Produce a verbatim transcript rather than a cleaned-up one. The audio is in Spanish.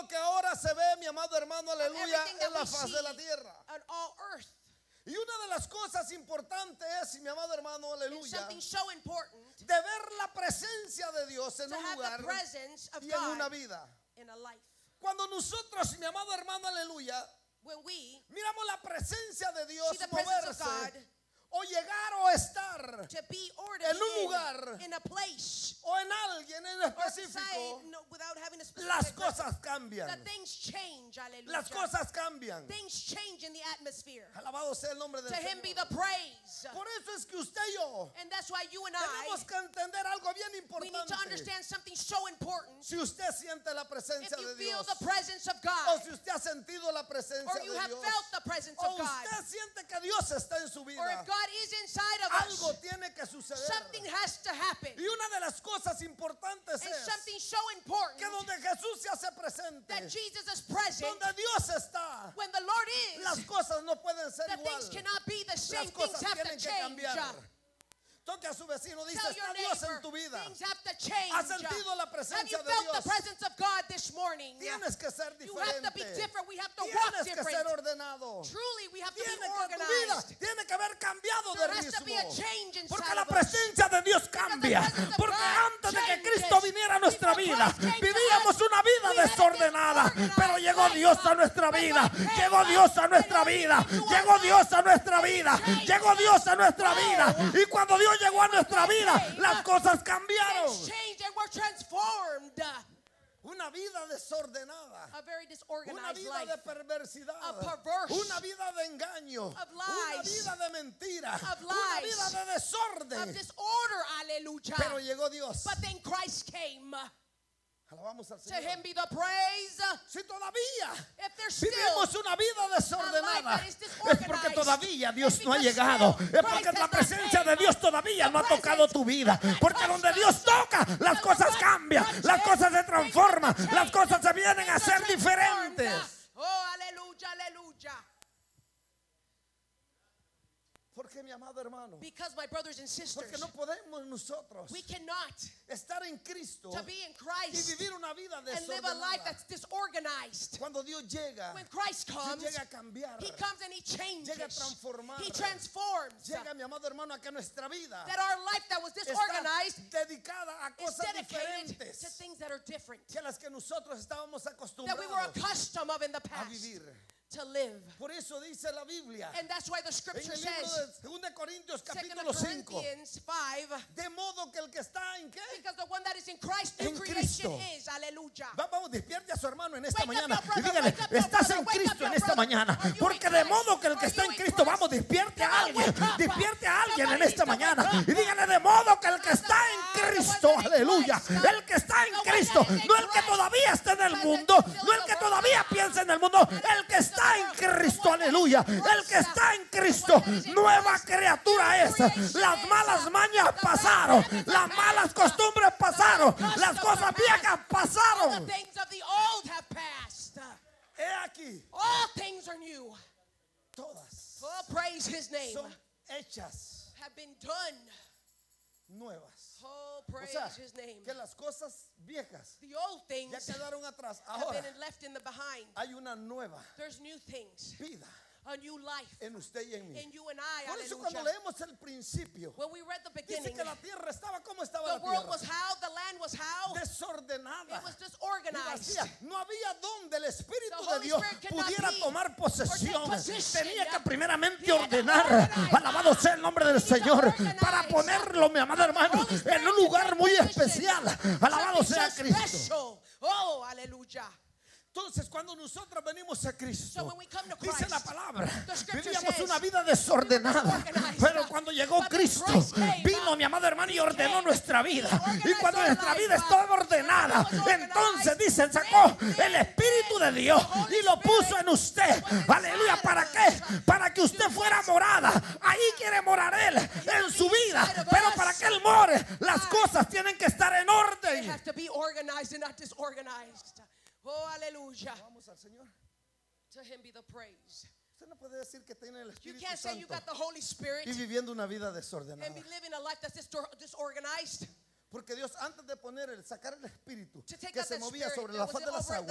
lo que ahora se ve, mi amado hermano, aleluya, everything that en la we faz see de la tierra. on all earth. Y una de las cosas importantes es, mi amado hermano, And aleluya, something so important de ver la presencia de Dios en to un have lugar the presence of y en una God vida. in a life. Cuando nosotros, mi amado hermano, aleluya, When we miramos la presencia de Dios see the presence of moverse God o llegar o estar to be ordered en un in, lugar in a place o en alguien en or específico, side, no, without having a specific las person, cosas cambian. that things change. Hallelujah. Las cosas cambian. Things change in the atmosphere. Alabado sea el nombre del To him be Señor. the praise. Por eso es que usted y yo And that's why you and I, tenemos que entender algo bien we need importante. to understand something so important. Si usted siente la If presencia you de feel Dios, the presence of o God, si usted ha sentido la presencia or de you have Dios, felt the presence o of God, usted siente que Dios está en su or vida, if God is inside of algo us, tiene que suceder. something has to happen. Y una de las cosas importantes And es something so important que donde Jesús se hace presente, that Jesus is present, donde Dios está, when the Lord las is, cosas no pueden ser that igual. things cannot be the same. Las Things cosas have tienen to que change. cambiar. Toque a su vecino, dice, Tell está your Dios en neighbor, tu vida. things have to change. ¿Has sentido la Have presencia you de felt Dios? the presence of God this morning? Tienes que ser You have to be diferente. different. We have to walk Tienes que ser different. ordenado. Truly, we have to Tiene be que tu vida organized. tiene que haber cambiado de There has to be a ritmo. change inside Porque la of us. presencia de Dios cambia. presence of Porque God antes de que changes. Cristo viniera a nuestra Before vida, Christ came to vivíamos us, una vida we had a desordenada. disorganized Pero llegó life. Dios a nuestra But vida. God came, Llegó Dios a and nuestra He vida. came to Llegó our Dios a life. nuestra And He vida. changed Llegó us. Dios a nuestra Oh. vida. Y cuando Dios llegó a nuestra vida, came, las cosas cambiaron. Things changed and we're transformed. Una vida desordenada. A very Una disorganized vida life. de perversidad, Of perverse, una vida de engaño, of una lies, vida de mentira, of una lies, vida de of desorden. disorder. Hallelujah. Pero llegó Dios. But then Christ came. Alabamos al To Señor. him be the praise. Si todavía If there's still vivimos una vida desordenada, that is es porque disorganized, todavía Dios it's no ha because llegado. still Es porque Christ la has not presencia came. de Dios todavía no ha The tocado tu vida. Porque donde Dios toca, las cosas cambian, las cosas se transforman, las cosas se vienen a ser diferentes. Oh, aleluya, aleluya. Porque mi amado hermano, Because my brothers and sisters, porque no podemos nosotros we cannot estar en Cristo to be in y Christ vivir una vida and live a life desordenada. that's disorganized. Cuando Dios llega, When Christ Dios comes, llega a cambiar, He comes and He changes. llega a transformar, He transforms. llega, mi amado hermano, a que nuestra vida That our life that was está disorganized dedicada a is cosas dedicated to diferentes things that are different. que las que nosotros estábamos That we acostumbrados were accustomed of in the a past vivir. to live. Por eso dice la Biblia And that's why the en scripture el libro says, de dos Corintios Second capítulo cinco, Corinthians five, de modo que el que está en qué, because the one that is in Christ, new En creation Cristo. is. Hallelujah. Va- vamos, despierte a su hermano en esta Wake up, mañana your brother, y dígale, wake up, your estás brother, en wake up, Cristo your en esta brother. mañana, Are you porque in de Christ? modo que el que Are está you en in Cristo, Christ? vamos, despierte a Come on, alguien, wake up. despierte a alguien en Somebody esta needs to mañana wake up. y dígale, de modo que el que está en Cristo, aleluya, el que está en Cristo, no el que todavía está en el mundo, no el que todavía piensa en el mundo, el que está en Cristo, aleluya, el que está en Cristo, nueva criatura es. Las malas mañas pasaron, las malas costumbres pasaron, las cosas viejas All pasaron. the things of the old have passed. He aquí, All things are new. todas Oh, praise His name. son hechas Have been done. nuevas. Oh, O praise sea, His name. que las cosas viejas The old ya things quedaron atrás. have Ahora been left in the behind. hay una nueva There's new things, vida a new life en usted y en mí. in you and I. Por eso cuando Hallelujah. leemos el principio, When we read the dice beginning, que la tierra estaba, ¿cómo estaba the la world was tierra? how, the land was how, Desordenada. it was Y disorganized. vacía. No había donde el Espíritu The de Holy Dios Spirit could not pudiera be tomar or posesión. take position. Tenía que primeramente He had to ordenar. organize. Alabado sea el nombre del He needed to Señor. organize. Para ponerlo, mi amado hermano, Holy Spirit en un could lugar take muy position. especial. Alabado Something sea so Cristo. special. Oh, hallelujah. Entonces, cuando nosotros venimos a So Cristo, when we come to dice Christ, la palabra, the scripture vivíamos says, una vida desordenada. we were disorganized. Pero cuando llegó But then Cristo, Christ came, vino mi amado hermano y ordenó came, nuestra vida. he organized Y cuando our nuestra life, vida estaba ordenada, it was organized. entonces dice, sacó Then, el Espíritu de Dios Holy y lo puso Spirit en usted. was Aleluya, inside ¿para of qué? us. Para que usted fuera morada. Ahí quiere morar Él en su vida. inside of Pero us. para que Él more, las cosas tienen que estar en They orden. have to be organized and not disorganized. Oh, hallelujah. Vamos al Señor. To Him be the praise. Usted no puede decir que tiene el You Espíritu can't say you Santo got the Holy Spirit y viviendo una vida desordenada. and be living a life that's distor- disorganized. Porque Dios, antes de poner el, sacar el Espíritu To take que out se that movía spirit sobre that la was faz de las over aguas,